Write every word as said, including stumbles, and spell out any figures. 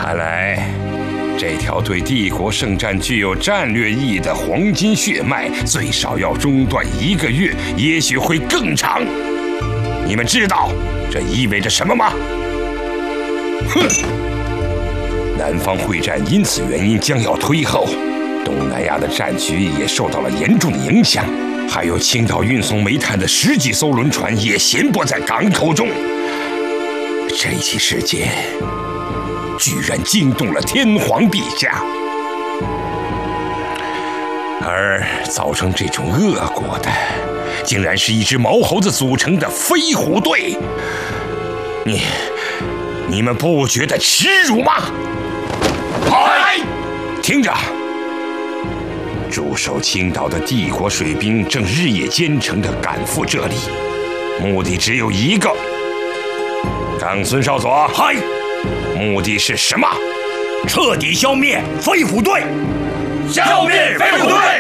看来，这条对帝国圣战具有战略意义的黄金血脉，最少要中断一个月，也许会更长。你们知道这意味着什么吗？哼！南方会战因此原因将要推后，东南亚的战局也受到了严重的影响，还有青岛运送煤炭的十几艘轮船也闲泊在港口中。这起事件居然惊动了天皇陛下，而造成这种恶果的，竟然是一只毛猴子组成的飞虎队。你、你们不觉得耻辱吗？嗨，听着，驻守青岛的帝国水兵正日夜兼程地赶赴这里，目的只有一个。长孙少佐， 嗨， 目的是什么？ 彻底消灭飞虎队！ 消灭飞虎队！